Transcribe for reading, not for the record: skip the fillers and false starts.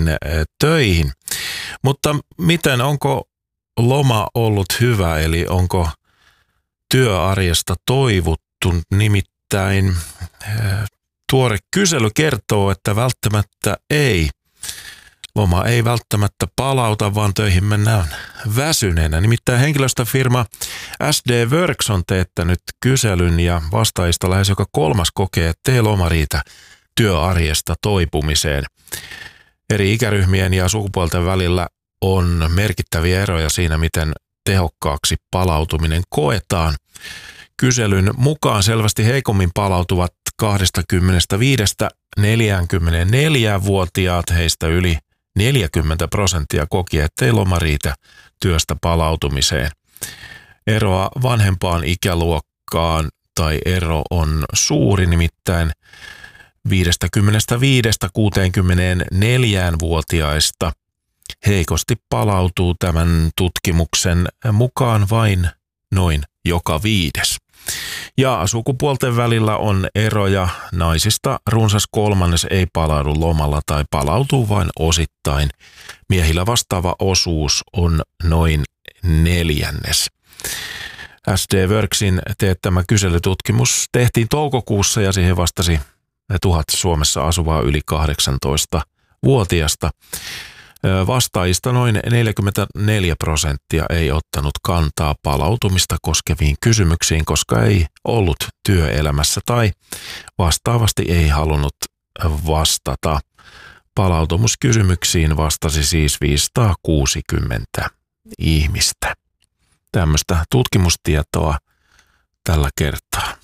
takaisin töihin. Mutta miten, onko loma ollut hyvä, eli onko työarjesta toivuttu? Nimittäin tuore kysely kertoo, että välttämättä ei. Loma ei välttämättä palauta, vaan töihin mennään väsyneenä. Nimittäin henkilöstöfirma SD Works on teettänyt kyselyn ja vastaajista lähes joka kolmas kokee, että ei loma riitä työarjesta toipumiseen. Eri ikäryhmien ja sukupuolten välillä on merkittäviä eroja siinä, miten tehokkaaksi palautuminen koetaan. Kyselyn mukaan selvästi heikommin palautuvat 25–44-vuotiaat, heistä yli 40% koki, ettei loma riitä työstä palautumiseen. Eroa vanhempaan ikäluokkaan tai ero on suuri, nimittäin 55–64-vuotiaista heikosti palautuu tämän tutkimuksen mukaan vain noin joka viides. Ja sukupuolten välillä on eroja. Naisista runsas kolmannes ei palaudu lomalla tai palautuu vain osittain. Miehillä vastaava osuus on noin neljännes. SD Worksin teettämä kyselytutkimus tehtiin toukokuussa ja siihen vastasi 1000 Suomessa asuvaa yli 18-vuotiasta. Vastaajista noin 44% ei ottanut kantaa palautumista koskeviin kysymyksiin, koska ei ollut työelämässä tai vastaavasti ei halunnut vastata. Palautumiskysymyksiin vastasi siis 560 ihmistä. Tämmöistä tutkimustietoa tällä kertaa.